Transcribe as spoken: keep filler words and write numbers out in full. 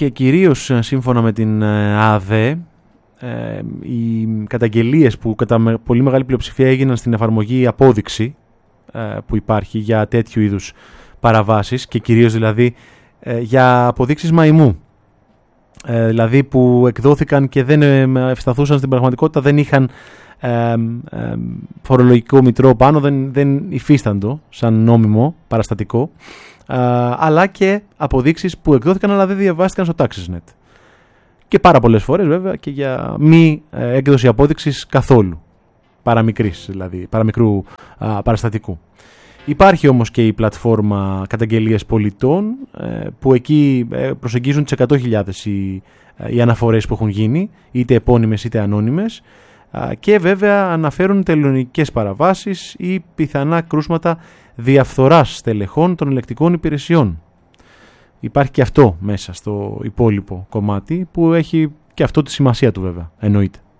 και κυρίως σύμφωνα με την ΑΔΕ, ε, οι καταγγελίες που κατά πολύ μεγάλη πλειοψηφία έγιναν στην εφαρμογή απόδειξη ε, που υπάρχει για τέτοιου είδους παραβάσεις και κυρίως δηλαδή ε, για αποδείξεις μαϊμού, ε, δηλαδή που εκδόθηκαν και δεν ευσταθούσαν στην πραγματικότητα, δεν είχαν ε, ε, φορολογικό μητρό πάνω, δεν, δεν υφίσταντο σαν νόμιμο παραστατικό, ε, αλλά και αποδείξεις που εκδόθηκαν αλλά δεν διαβάστηκαν στο TaxisNet. Και πάρα πολλές φορές βέβαια και για μη ε, έκδοση απόδειξης καθόλου, παραμικρής δηλαδή, παραμικρού α, παραστατικού. Υπάρχει όμως και η πλατφόρμα καταγγελίες πολιτών, ε, που εκεί ε, προσεγγίζουν τις εκατό χιλιάδες οι, οι αναφορές που έχουν γίνει, είτε επώνυμες είτε ανώνυμες, ε, και βέβαια αναφέρουν τελωνικές παραβάσεις ή πιθανά κρούσματα διαφθοράς στελεχών των ελεκτικών υπηρεσιών. Υπάρχει και αυτό μέσα στο υπόλοιπο κομμάτι που έχει και αυτό τη σημασία του βέβαια, εννοείται.